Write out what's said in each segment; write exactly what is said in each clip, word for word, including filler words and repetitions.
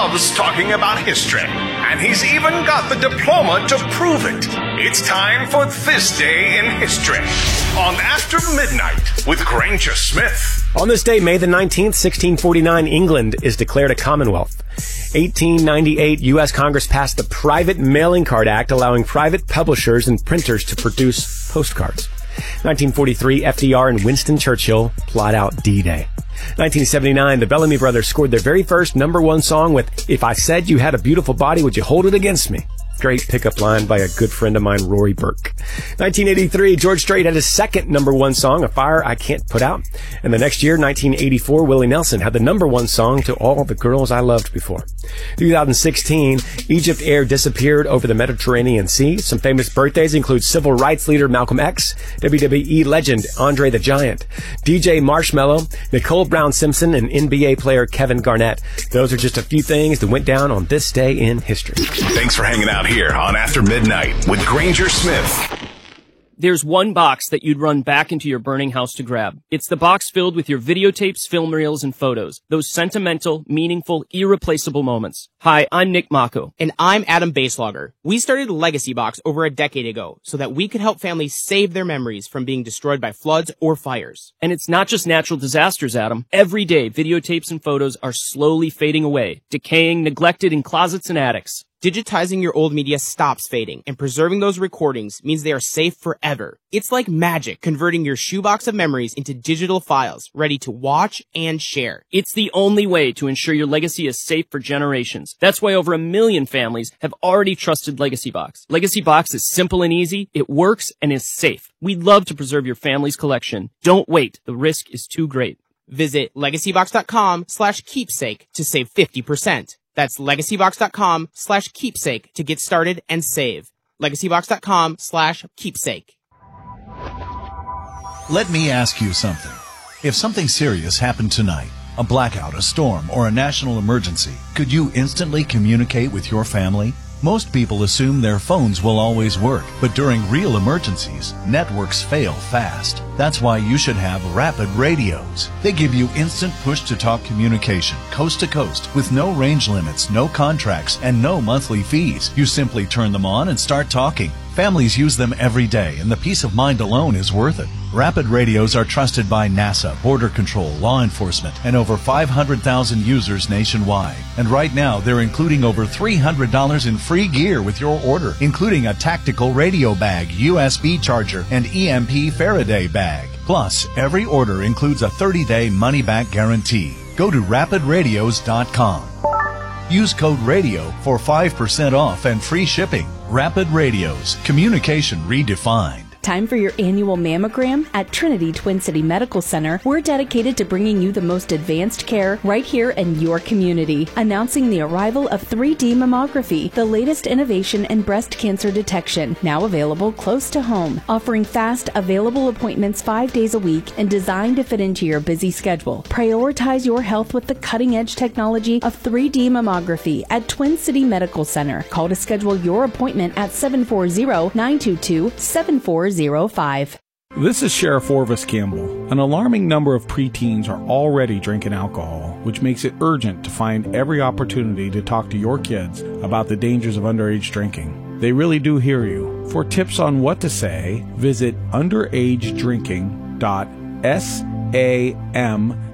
loves talking about history, and he's even got the diploma to prove it. It's time for This Day in History on After Midnight with Granger Smith. On this day, May the nineteenth, sixteen forty-nine, England is declared a Commonwealth. eighteen ninety-eight, U S Congress passed the Private Mailing Card Act, allowing private publishers and printers to produce postcards. nineteen forty-three, F D R and Winston Churchill plot out D-Day. nineteen seventy-nine, the Bellamy Brothers scored their very first number one song with "If I Said You Had a Beautiful Body, Would You Hold It Against Me?" Great pickup line by a good friend of mine, Rory Burke. nineteen eighty-three, George Strait had his second number one song, "A Fire I Can't Put Out." And the next year, nineteen eighty-four, Willie Nelson had the number one song, "To All the Girls I Loved Before." two thousand sixteen, Egypt Air disappeared over the Mediterranean Sea. Some famous birthdays include civil rights leader Malcolm X, W W E legend Andre the Giant, D J Marshmello, Nicole Brown Simpson, and N B A player Kevin Garnett. Those are just a few things that went down on this day in history. Thanks for hanging out here on After Midnight with Granger Smith. There's one box that you'd run back into your burning house to grab. It's the box filled with your videotapes, film reels, and photos. Those sentimental, meaningful, irreplaceable moments. Hi, I'm Nick Mako. And I'm Adam Baselogger. We started Legacy Box over a decade ago so that we could help families save their memories from being destroyed by floods or fires. And it's not just natural disasters, Adam. Every day, videotapes and photos are slowly fading away, decaying, neglected in closets and attics. Digitizing your old media stops fading, and preserving those recordings means they are safe forever. It's like magic, converting your shoebox of memories into digital files, ready to watch and share. It's the only way to ensure your legacy is safe for generations. That's why over a million families have already trusted Legacy Box. Legacy Box is simple and easy, it works, and is safe. We'd love to preserve your family's collection. Don't wait, the risk is too great. Visit legacybox.com slash keepsake to save fifty percent. That's legacybox.com slash keepsake to get started and save. Legacybox.com slash keepsake. Let me ask you something. If something serious happened tonight, a blackout, a storm, or a national emergency, could you instantly communicate with your family? Most people assume their phones will always work, but during real emergencies, networks fail fast. That's why you should have Rapid Radios. They give you instant push-to-talk communication, coast to coast, with no range limits, no contracts, and no monthly fees. You simply turn them on and start talking. Families use them every day, and the peace of mind alone is worth it. Rapid Radios are trusted by NASA, Border Control, law enforcement, and over five hundred thousand users nationwide. And right now, they're including over three hundred dollars in free gear with your order, including a tactical radio bag, U S B charger, and E M P Faraday bag. Plus, every order includes a thirty-day money-back guarantee. Go to rapid radios dot com. Use code RADIO for five percent off and free shipping. Rapid Radios. Communication redefined. Time for your annual mammogram? At Trinity Twin City Medical Center, we're dedicated to bringing you the most advanced care right here in your community. Announcing the arrival of three D mammography, the latest innovation in breast cancer detection, now available close to home. Offering fast, available appointments five days a week and designed to fit into your busy schedule. Prioritize your health with the cutting-edge technology of three D mammography at Twin City Medical Center. Call to schedule your appointment at seven four zero, nine two two, seven four zero five. This is Sheriff Orvis Campbell. An alarming number of preteens are already drinking alcohol, which makes it urgent to find every opportunity to talk to your kids about the dangers of underage drinking. They really do hear you. For tips on what to say, visit underage drinking dot samhsa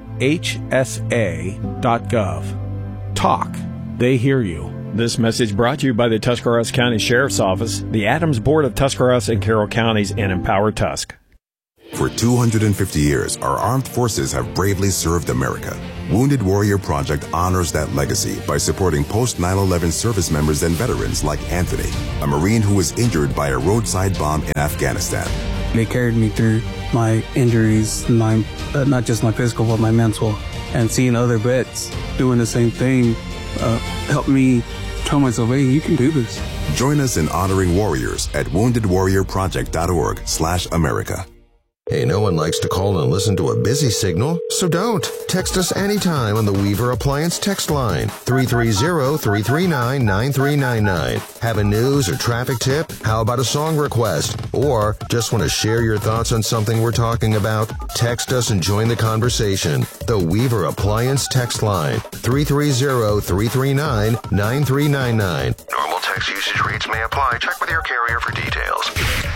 dot gov. Talk. They hear you. This message brought to you by the Tuscarawas County Sheriff's Office, the Adams Board of Tuscarawas and Carroll Counties, and Empower Tusk. For two hundred fifty years, our armed forces have bravely served America. Wounded Warrior Project honors that legacy by supporting post nine eleven service members and veterans like Anthony, a Marine who was injured by a roadside bomb in Afghanistan. They carried me through my injuries, my uh, not just my physical, but my mental. And seeing other vets doing the same thing uh, helped me tell myself, hey, you can do this. Join us in honoring warriors at wounded warrior project dot org slash America. Hey, no one likes to call and listen to a busy signal, so don't. Text us anytime on the Weaver Appliance text line, three three zero, three three nine, nine three nine nine. Have a news or traffic tip? How about a song request? Or just want to share your thoughts on something we're talking about? Text us and join the conversation. The Weaver Appliance text line, three three zero, three three nine, nine three nine nine. Normal text usage rates may apply. Check with your carrier for details.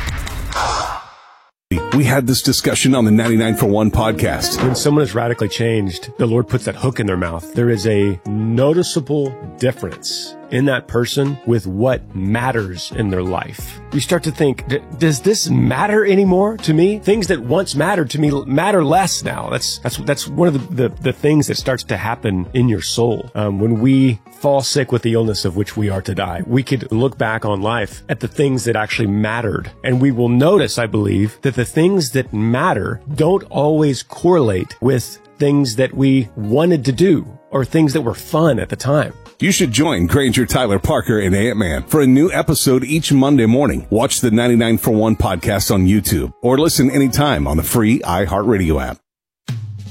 We had this discussion on the ninety-nine for one podcast. When someone is radically changed, the Lord puts that hook in their mouth. There is a noticeable difference in that person with what matters in their life. You start to think, does this matter anymore to me? Things that once mattered to me matter less now. That's that's that's one of the, the, the things that starts to happen in your soul. Um, when we fall sick with the illness of which we are to die, we could look back on life at the things that actually mattered. And we will notice, I believe, that the things that matter don't always correlate with things that we wanted to do or things that were fun at the time. You should join Granger, Tyler, Parker, and Ant-Man for a new episode each Monday morning. Watch the ninety-nine for one podcast on YouTube or listen anytime on the free iHeartRadio app.